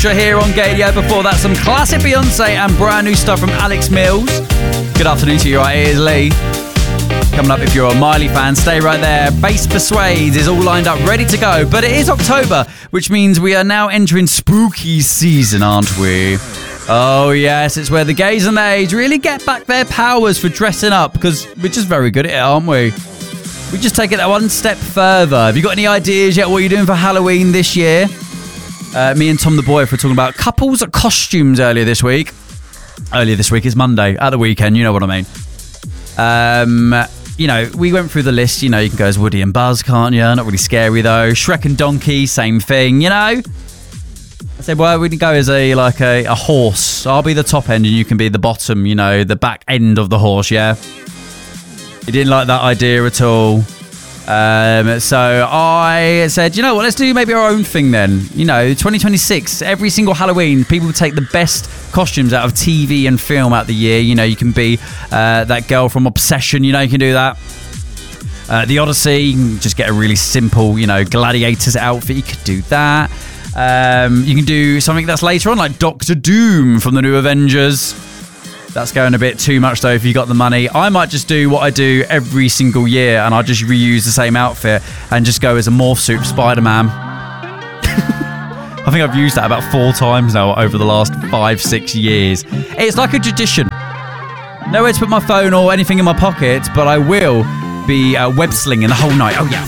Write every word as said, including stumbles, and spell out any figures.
Ultra here on Gadio. Before that, some classic Beyonce and brand new stuff from Alex Mills. Good afternoon to you, right? It is Lee. Coming up, if you're a Miley fan, stay right there. Bass Persuades is all lined up, ready to go. But it is October, which means we are now entering spooky season, aren't we? Oh, yes, it's where the gays and theys really get back their powers for dressing up, because we're just very good at it, aren't we? We just take it one step further. Have you got any ideas yet what you're doing for Halloween this year? Uh, me and Tom the Boy were talking about couples costumes earlier this week. Earlier this week is Monday, at the weekend, you know what I mean. Um, you know, we went through the list. You know, you can go as Woody and Buzz, can't you? Not really scary, though. Shrek and Donkey, same thing, you know? I said, well, we can go as a like a, a horse. I'll be the top end and you can be the bottom, you know, the back end of the horse, yeah? You didn't like that idea at all. Um, so I said, you know what, let's do maybe our own thing then. You know, twenty twenty-six, every single Halloween, people take the best costumes out of T V and film out the year. You know, you can be uh, that girl from Obsession, you know, you can do that. Uh, the Odyssey, you can just get a really simple, you know, gladiator's outfit. You could do that. Um, you can do something that's later on, like Doctor Doom from the new Avengers. That's going a bit too much, though, if you got the money. I might just do what I do every single year, and I'll just reuse the same outfit and just go as a morph suit Spider-Man. I think I've used that about four times now over the last five, six years. It's like a tradition. Nowhere to put my phone or anything in my pocket, but I will be uh, web slinging the whole night. Oh, yeah.